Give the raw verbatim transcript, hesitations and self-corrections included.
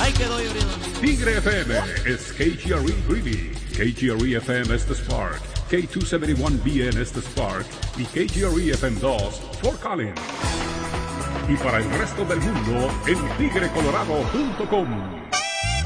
Ahí quedó llorido. Tigre F M es K G R E Greeley, K G R E F M es The Spark, K doscientos setenta y uno B N es The Spark y K G R E F M dos Fort Collins. Y para el resto del mundo en tigre colorado punto com.